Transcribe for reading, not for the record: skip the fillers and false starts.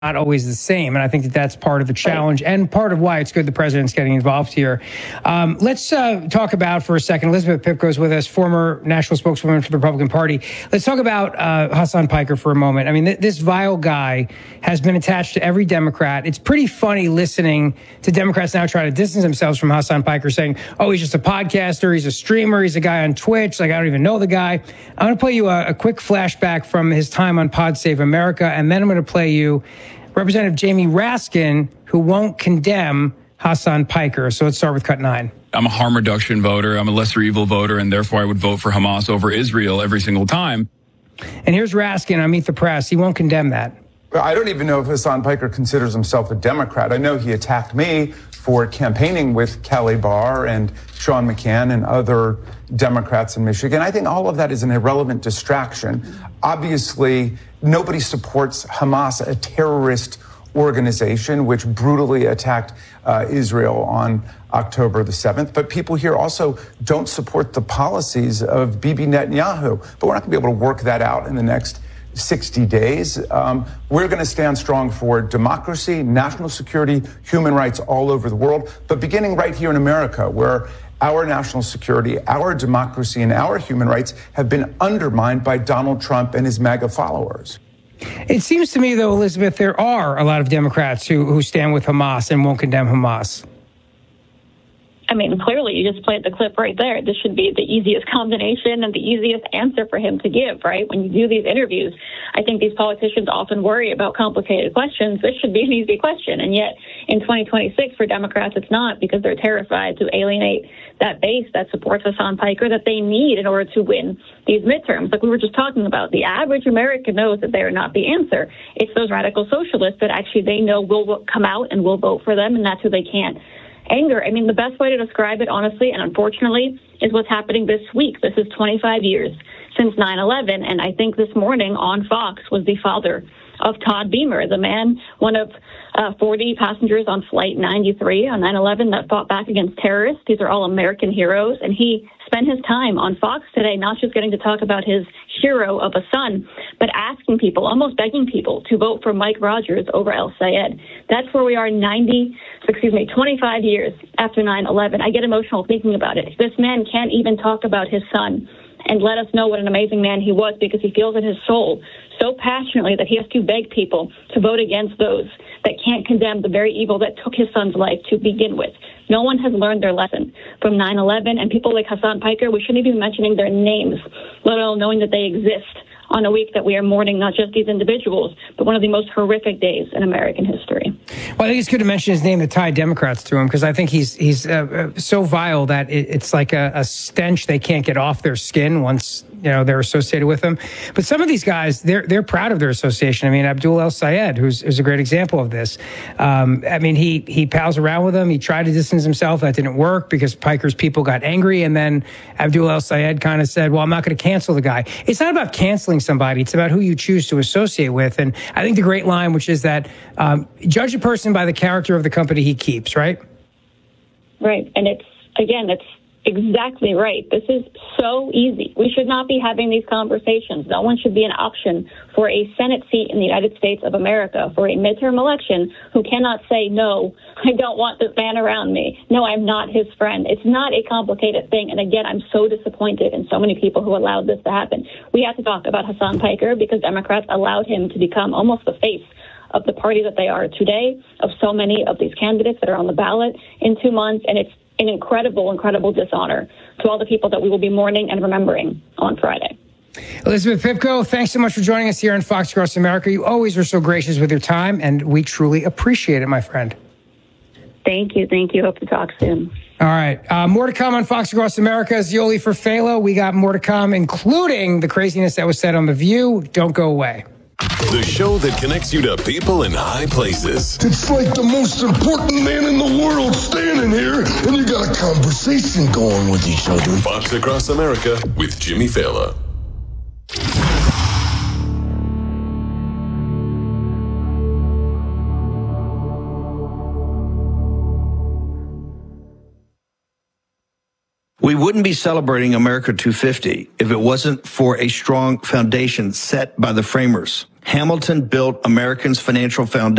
not always the same. And I think that that's part of the challenge and part of why it's good the president's getting involved here. Let's talk about for a second, Elizabeth Pipko is with us, former national spokeswoman for the Republican Party. Let's talk about Hasan Piker for a moment. I mean, this vile guy has been attached to every Democrat. It's pretty funny listening to Democrats now try to distance themselves from Hasan Piker, saying, oh, he's just a podcaster, he's a streamer, he's a guy on Twitch, like I don't even know the guy. I'm going to play you a quick flashback from his time on Pod Save America, and then I'm going to play you Representative Jamie Raskin, who won't condemn Hasan Piker. So let's start with cut 9. I'm a harm reduction voter. I'm a lesser evil voter, and therefore I would vote for Hamas over Israel every single time. And here's Raskin on Meet the Press. He won't condemn that. I don't even know if Hasan Piker considers himself a Democrat. I know he attacked me for campaigning with Kelly Barr and Sean McCann and other Democrats in Michigan. I think all of that is an irrelevant distraction. Obviously, nobody supports Hamas, a terrorist organization which brutally attacked Israel on October the 7th. But people here also don't support the policies of Bibi Netanyahu. But we're not going to be able to work that out in the next 60 days. We're going to stand strong for democracy, national security, human rights all over the world, but beginning right here in America, where our national security, our democracy, and our human rights have been undermined by Donald Trump and his MAGA followers. It seems to me, though, Elizabeth, there are a lot of Democrats who stand with Hamas and won't condemn Hamas. I mean, clearly, you just played the clip right there. This should be the easiest combination and the easiest answer for him to give, right? When you do these interviews, I think these politicians often worry about complicated questions. This should be an easy question. And yet, in 2026, for Democrats, it's not, because they're terrified to alienate that base that supports Hasan Piker that they need in order to win these midterms. Like we were just talking about, the average American knows that they are not the answer. It's those radical socialists that actually they know will come out and will vote for them, and that's who they can't anger. I mean, the best way to describe it, honestly, and unfortunately, is what's happening this week. This is 25 years since 9/11, and I think this morning on Fox was the father of Todd Beamer, the man, one of 40 passengers on Flight 93 on 9/11 that fought back against terrorists. These are all American heroes, and he spent his time on Fox today not just getting to talk about his hero of a son, but asking people, almost begging people, to vote for Mike Rogers over El Sayed. That's where we are 25 years after 9/11. I get emotional thinking about it. This man can't even talk about his son and let us know what an amazing man he was, because he feels in his soul so passionately that he has to beg people to vote against those that can't condemn the very evil that took his son's life to begin with. No one has learned their lesson from 9/11, and people like Hasan Piker, we shouldn't even be mentioning their names, let alone knowing that they exist on a week that we are mourning not just these individuals, but one of the most horrific days in American history. Well, I think it's good to mention his name to tie Democrats to him, because I think he's so vile that it's like a stench they can't get off their skin once they're associated with him. But some of these guys, they're proud of their association. I mean, Abdul El Sayed, who's a great example of this. I mean, he pals around with him. He tried to distance himself. That didn't work because Piker's people got angry. And then Abdul El Sayed kind of said, well, I'm not going to cancel the guy. It's not about canceling somebody. It's about who you choose to associate with. And I think the great line, which is that judge a person by the character of the company he keeps, right? Right. And it's exactly right. This is so easy. We should not be having these conversations. No one should be an option for a Senate seat in the United States of America for a midterm election who cannot say, no, I don't want this man around me. No, I'm not his friend. It's not a complicated thing. And again, I'm so disappointed in so many people who allowed this to happen. We have to talk about Hasan Piker because Democrats allowed him to become almost the face of the party that they are today, of so many of these candidates that are on the ballot in 2 months. And it's an incredible, incredible dishonor to all the people that we will be mourning and remembering on Friday. Elizabeth Pipko, thanks so much for joining us here on Fox Across America. You always are so gracious with your time, and we truly appreciate it, my friend. Thank you. Thank you. Hope to talk soon. All right. More to come on Fox Across America. Zioli Furfalo. We got more to come, including the craziness that was said on The View. Don't go away. The show that connects you to people in high places. It's like the most important man in the world standing here, and you got a conversation going with each other. Fox Across America with Jimmy Fallon. We wouldn't be celebrating America 250 if it wasn't for a strong foundation set by the framers. Hamilton built Americans' financial foundation.